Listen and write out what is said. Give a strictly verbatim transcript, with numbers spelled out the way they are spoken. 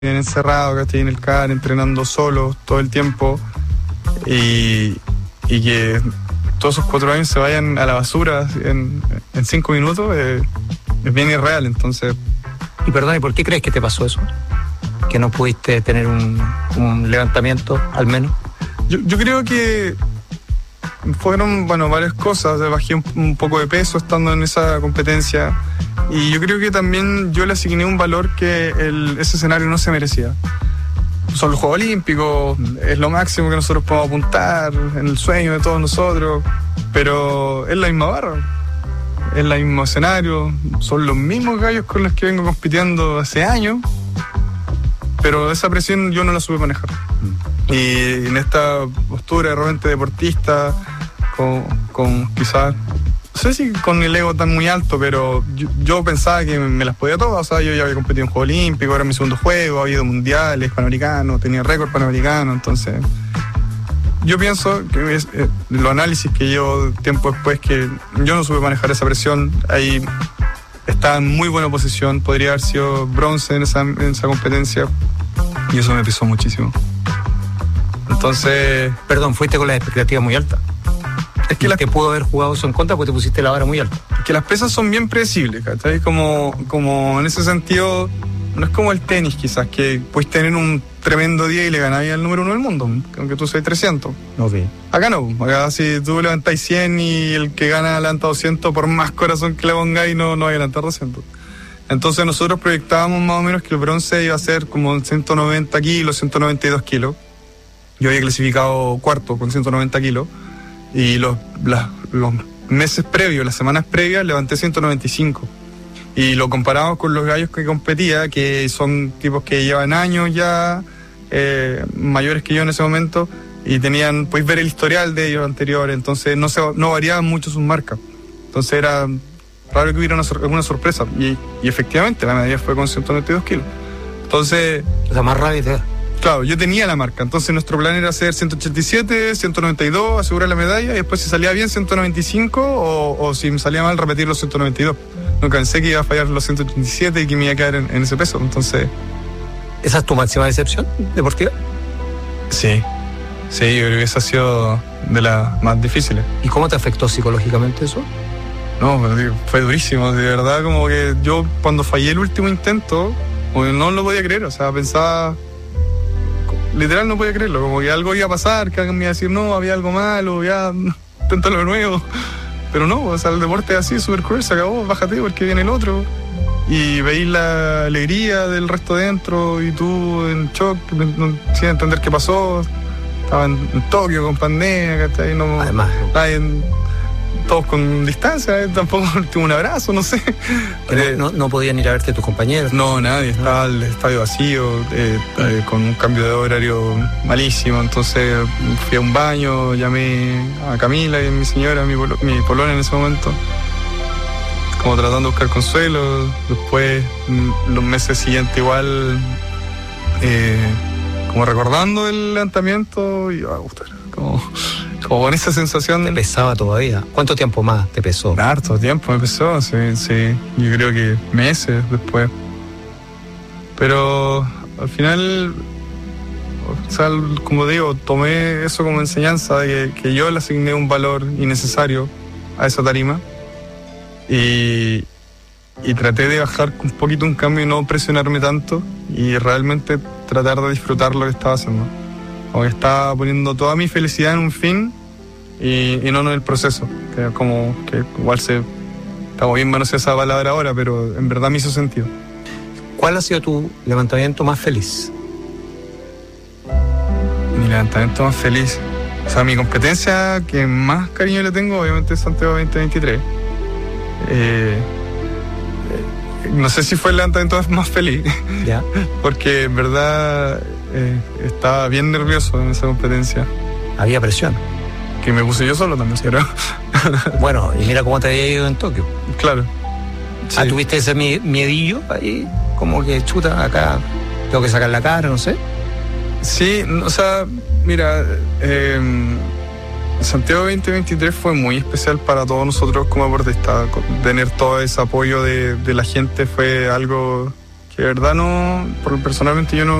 encerrado, que estoy en el C A R, entrenando solo todo el tiempo, y, y que todos esos cuatro años se vayan a la basura en, en cinco minutos, eh, es bien irreal. Entonces, y perdón, ¿y por qué crees que te pasó eso? ¿Que no pudiste tener un, un levantamiento, al menos? Yo, yo creo que fueron, bueno, varias cosas. Bajé un, un poco de peso estando en esa competencia, y yo creo que también yo le asigné un valor que el, ese escenario no se merecía. Son los Juegos Olímpicos, es lo máximo que nosotros podemos apuntar, en el sueño de todos nosotros, pero es la misma barra, es el mismo escenario, son los mismos gallos con los que vengo compitiendo hace años, pero esa presión yo no la supe manejar. Y en esta postura de repente deportista, con, con quizás, no sé si con el ego tan muy alto, pero yo, yo pensaba que me, me las podía todas. O sea, yo ya había competido en Juegos Olímpicos, era mi segundo juego, había ido a mundiales, panamericanos, tenía récord panamericano. Entonces, yo pienso que es, eh, los análisis que llevo tiempo después, que yo no supe manejar esa presión. Ahí estaba en muy buena posición, podría haber sido bronce en esa, en esa competencia, y eso me pesó muchísimo. Entonces... Perdón, fuiste con las expectativas muy altas. Es que la las que pudo haber jugado eso en contra porque te pusiste la vara muy alta. Que las pesas son bien predecibles, ¿cachai? Como, como en ese sentido, no es como el tenis quizás, que puedes tener un tremendo día y le ganás al número uno del mundo, aunque tú seas trescientos. Okay. Acá no, acá si tú levantás cien y el que gana levanta doscientos, por más corazón que le pongáis, no, no va a levantar doscientos. Entonces nosotros proyectábamos más o menos que el bronce iba a ser como ciento noventa kilos, ciento noventa y dos kilos. Yo había clasificado cuarto con ciento noventa kilos. Y los, las, los meses previos, las semanas previas, levanté ciento noventa y cinco. Y lo comparamos con los gallos que competía, que son tipos que llevan años ya, eh, mayores que yo en ese momento, y tenían, podéis ver el historial de ellos anteriores, entonces no, se, no variaban mucho sus marcas. Entonces era raro que hubiera una, una sorpresa. Y, y efectivamente, la medalla fue con ciento noventa y dos kilos. Entonces... O sea, más rápido. Claro, yo tenía la marca, entonces nuestro plan era hacer ciento ochenta y siete, ciento noventa y dos, asegurar la medalla, y después si salía bien ciento noventa y cinco, o, o si me salía mal repetir los ciento noventa y dos. No pensé que iba a fallar los ciento ochenta y siete y que me iba a caer en, en ese peso, entonces... ¿Esa es tu máxima decepción deportiva? Sí, sí, yo creo que esa ha sido de las más difíciles. ¿Y cómo te afectó psicológicamente eso? No, fue durísimo, de verdad, como que yo cuando fallé el último intento, no lo podía creer, o sea, pensaba... Literal no podía creerlo, como que algo iba a pasar, que alguien me iba a decir, no, había algo malo, ya, inténtalo de nuevo. Pero no, o sea, el deporte es así, súper cruel, se acabó, bájate porque viene el otro. Y veis la alegría del resto dentro y tú en shock, no, sin entender qué pasó. Estaba en, en Tokio con pandemia, ¿cachai? No, Además, en, todos con distancia, eh, tampoco tuve un abrazo, no sé. Eh, no, no podían ir a verte tus compañeros. No, nadie, estaba el estadio vacío, eh, eh, con un cambio de horario malísimo. Entonces fui a un baño, llamé a Camila y a mi señora, mi, polo, mi polona en ese momento, como tratando de buscar consuelo. Después, los meses siguientes igual, eh, como recordando el levantamiento, y a gustar, como... Como con esa sensación... ¿Te pesaba todavía? ¿Cuánto tiempo más te pesó? Harto tiempo me pesó, sí, sí. Yo creo que meses después. Pero al final, o sea, como digo, tomé eso como enseñanza de que, que yo le asigné un valor innecesario a esa tarima. Y, y traté de bajar un poquito un cambio y no presionarme tanto. Y realmente tratar de disfrutar lo que estaba haciendo. Como que estaba poniendo toda mi felicidad en un fin y, y no en el proceso. Que como que igual se... Está bien manosear esa palabra ahora, pero en verdad me hizo sentido. ¿Cuál ha sido tu levantamiento más feliz? Mi levantamiento más feliz... O sea, mi competencia que más cariño le tengo, obviamente, es Santiago veinte veintitrés. Eh, eh, no sé si fue el levantamiento más feliz. ¿Ya? Porque en verdad... Eh, estaba bien nervioso en esa competencia. Había presión. Que me puse yo solo también, ¿sí? Bueno, y mira cómo te había ido en Tokio. Claro. Sí. Ah, ¿tuviste ese miedillo ahí? Como que chuta, acá tengo que sacar la cara, no sé. Sí, o sea, mira, eh, Santiago veinte veintitrés fue muy especial para todos nosotros como deportistas. Tener todo ese apoyo de, de la gente fue algo que de verdad no, por- personalmente yo no,